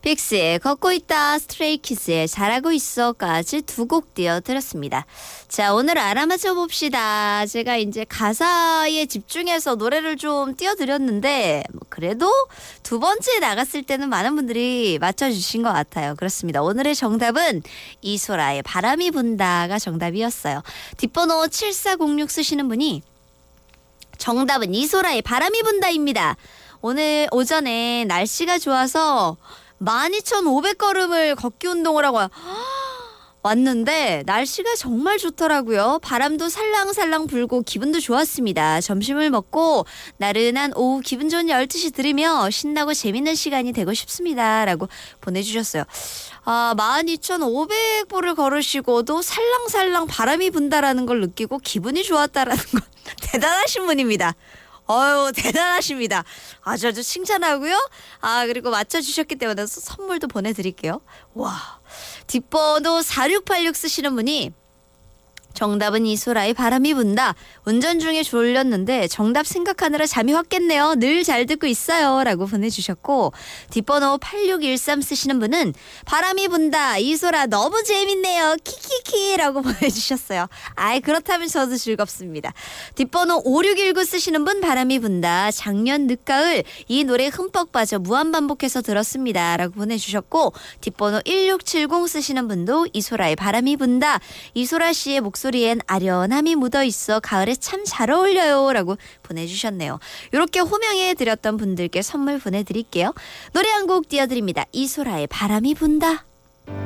픽스의 걷고 있다, 스트레이키즈의 잘하고 있어까지 두 곡 띄워드렸습니다. 자, 오늘 알아맞혀 봅시다. 제가 이제 가사에 집중해서 노래를 좀 띄워드렸는데 그래도 두 번째 나갔을 때는 많은 분들이 맞춰주신 것 같아요. 그렇습니다. 오늘의 정답은 이소라의 바람이 분다가 정답이었어요. 뒷번호 7406 쓰시는 분이 정답은 이소라의 바람이 분다입니다. 오늘 오전에 날씨가 좋아서 12,500걸음을 걷기 운동을 하고 왔는데 날씨가 정말 좋더라고요. 바람도 살랑살랑 불고 기분도 좋았습니다. 점심을 먹고 나른한 오후 기분 좋은 12시 들으며 신나고 재밌는 시간이 되고 싶습니다. 라고 보내주셨어요. 12,500보를 걸으시고도 살랑살랑 바람이 분다라는 걸 느끼고 기분이 좋았다라는 건 대단하신 분입니다. 대단하십니다. 아주 칭찬하고요. 그리고 맞춰주셨기 때문에 선물도 보내드릴게요. 와, 뒷번호 4686 쓰시는 분이 정답은 이소라의 바람이 분다. 운전 중에 졸렸는데 정답 생각하느라 잠이 확 깼네요. 늘 잘 듣고 있어요. 라고 보내주셨고, 뒷번호 8613 쓰시는 분은 바람이 분다. 이소라 너무 재밌네요. 키키키 라고 보내주셨어요. 그렇다면 저도 즐겁습니다. 뒷번호 5619 쓰시는 분 바람이 분다. 작년 늦가을 이 노래 흠뻑 빠져 무한반복해서 들었습니다. 라고 보내주셨고, 뒷번호 1670 쓰시는 분도 이소라의 바람이 분다. 이소라 씨의 목소리엔 아련함이 묻어있어 가을에 참 잘 어울려요. 라고 보내주셨네요. 이렇게 호명해드렸던 분들께 선물 보내드릴게요. 노래 한 곡 띄워드립니다. 이소라의 바람이 분다.